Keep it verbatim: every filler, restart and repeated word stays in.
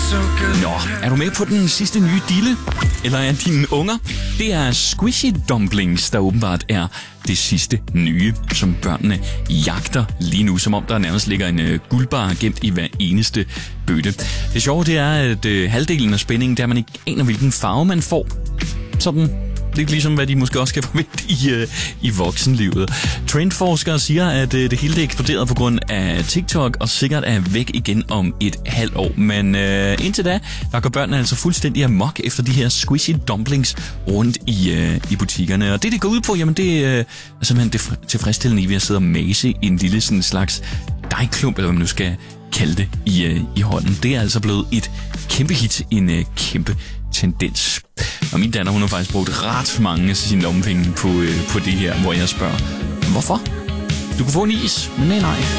Nå, er du med på den sidste nye dille? Eller er dine unger? Det er squishy dumplings, der åbenbart er det sidste nye, som børnene jagter lige nu, som om der nærmest ligger en uh, guldbar gemt i hver eneste bøtte. Det sjove det er, at uh, halvdelen af spændingen, der man ikke aner, hvilken farve man får. Sådan lidt ligesom, hvad de måske også kan forvente i, uh, i voksenlivet. Trendforskere siger, at uh, det hele det eksploderet på grund af TikTok, og sikkert er væk igen om et halvt år. Men uh, indtil da, der går børnene altså fuldstændig amok efter de her squishy dumplings rundt i, uh, i butikkerne. Og det, det går ud på, jamen det uh, er simpelthen det tilfredsstillende i ved at sidde og mase en lille sådan slags dejklump, eller hvad man nu skal kalde det, i, uh, i hånden. Det er altså blevet et kæmpe hit, en uh, kæmpe tendens. Og min datter, hun har faktisk brugt ret mange af sine lommepenge på, øh, på det her, hvor jeg spørger, hvorfor? Du kunne få en is, men nej, nej.